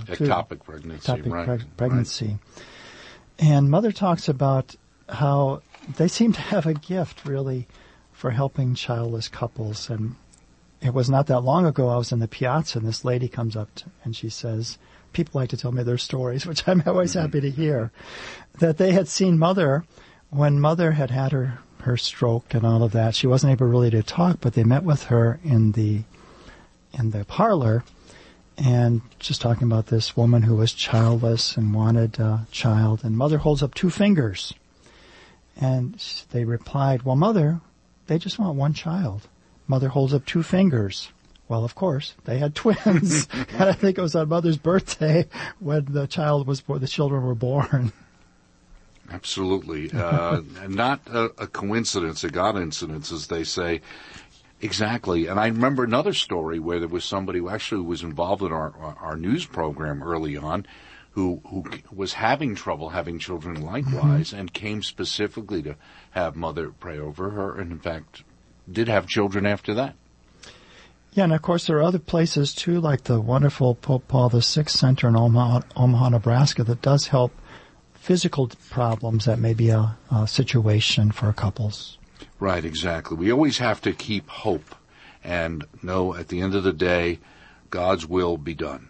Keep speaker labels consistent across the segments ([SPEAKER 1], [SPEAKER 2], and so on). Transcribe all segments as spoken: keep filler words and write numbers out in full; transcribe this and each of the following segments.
[SPEAKER 1] ectopic pregnancy,
[SPEAKER 2] ectopic
[SPEAKER 1] right.
[SPEAKER 2] preg- pregnancy.
[SPEAKER 1] Right.
[SPEAKER 2] And Mother talks about how they seem to have a gift, really, for helping childless couples. And it was not that long ago I was in the piazza, and this lady comes up to, and she says, people like to tell me their stories, which I'm always mm-hmm. happy to hear, that they had seen Mother when Mother had had her, her stroke and all of that. She wasn't able really to talk, but they met with her in the in the parlor, and just talking about this woman who was childless and wanted a child. And Mother holds up two fingers. And they replied, well, Mother, they just want one child. Mother holds up two fingers. Well, of course, they had twins. And I think it was on Mother's birthday when the child was born, the children were born.
[SPEAKER 1] Absolutely. Uh, not a, a coincidence, a God incidence, as they say. Exactly. And I remember another story where there was somebody who actually was involved in our, our news program early on who, who was having trouble having children likewise, mm-hmm. and came specifically to have Mother pray over her, and in fact did have children after that.
[SPEAKER 2] Yeah, and of course there are other places too, like the wonderful Pope Paul the Sixth Center in Omaha, Omaha, Nebraska, that does help physical problems that may be a, a situation for couples.
[SPEAKER 1] Right, exactly. We always have to keep hope and know at the end of the day, God's will be done.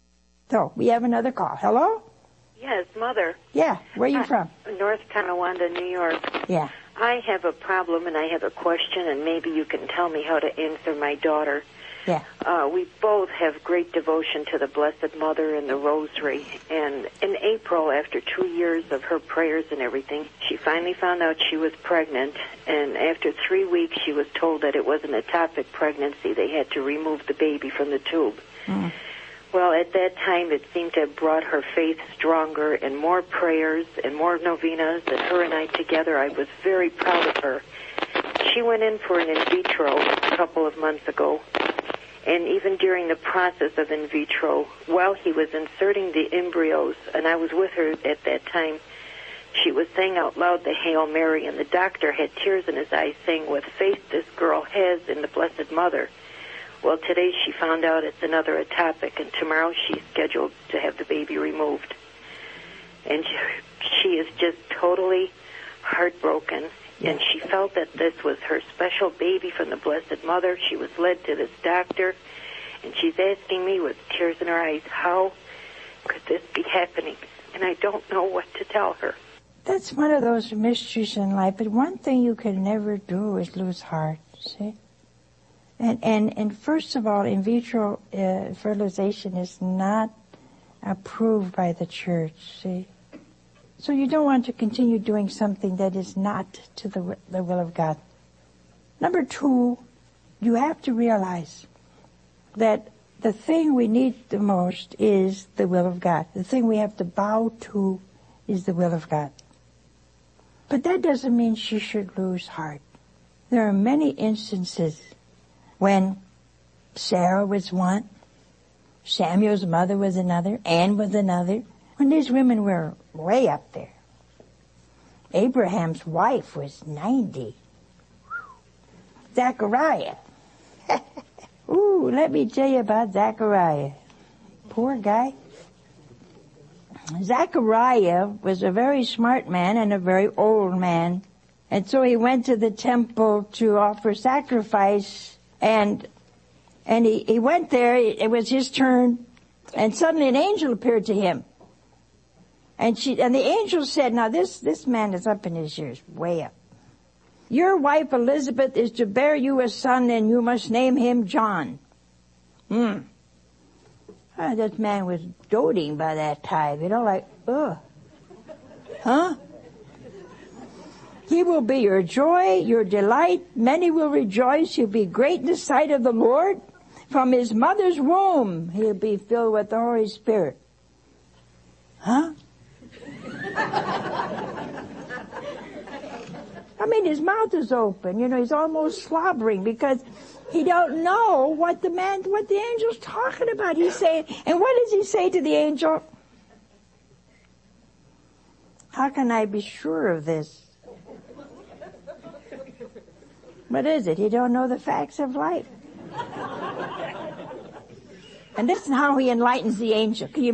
[SPEAKER 3] So, we have another call. Hello?
[SPEAKER 4] Yes, Mother.
[SPEAKER 3] Yeah, where are you
[SPEAKER 4] uh,
[SPEAKER 3] from?
[SPEAKER 4] North Tonawanda, New York.
[SPEAKER 3] Yeah.
[SPEAKER 4] I have a problem and I have a question, and maybe you can tell me how to answer my daughter.
[SPEAKER 3] Yeah.
[SPEAKER 4] Uh, we both have great devotion to the Blessed Mother and the Rosary. And in April, after two years of her prayers and everything, she finally found out she was pregnant. And after three weeks, she was told that it was an ectopic pregnancy. They had to remove the baby from the tube.
[SPEAKER 3] Mm.
[SPEAKER 4] Well, at that time, it seemed to have brought her faith stronger, and more prayers and more novenas, and her and I together. I was very proud of her. She went in for an in vitro a couple of months ago. And even during the process of in vitro, while he was inserting the embryos, and I was with her at that time, she was saying out loud the Hail Mary, and the doctor had tears in his eyes saying, what faith this girl has in the Blessed Mother. Well, today she found out it's another ectopic, and tomorrow she's scheduled to have the baby removed. And she is just totally heartbroken. And she felt that this was her special baby from the Blessed Mother. She was led to this doctor, and she's asking me with tears in her eyes, how could this be happening? And I don't know what to tell her.
[SPEAKER 3] That's one of those mysteries in life. But one thing you can never do is lose heart, see? And, and, and first of all, in vitro uh, fertilization is not approved by the church, see? So you don't want to continue doing something that is not to the, the will of God. Number two, you have to realize that the thing we need the most is the will of God. The thing we have to bow to is the will of God. But that doesn't mean she should lose heart. There are many instances when Sarah was one, Samuel's mother was another, Anne was another, when these women were way up there. Abraham's wife was ninety. Zechariah. Ooh, let me tell you about Zechariah. Poor guy. Zechariah was a very smart man and a very old man. And so he went to the temple to offer sacrifice, and and he, he went there, it was his turn, and suddenly an angel appeared to him. And she, and the angel said, now this, this man is up in his years, way up. Your wife Elizabeth is to bear you a son, and you must name him John. Hmm. Ah, this man was doting by that time, you know, like, ugh. Huh? He will be your joy, your delight. Many will rejoice. He'll be great in the sight of the Lord. From his mother's womb, he'll be filled with the Holy Spirit. Huh? I mean, his mouth is open. You know, he's almost slobbering because he don't know what the man, what the angel's talking about. He's saying, and what does he say to the angel? How can I be sure of this? What is it? He don't know the facts of life. And this is how he enlightens the angel. Can you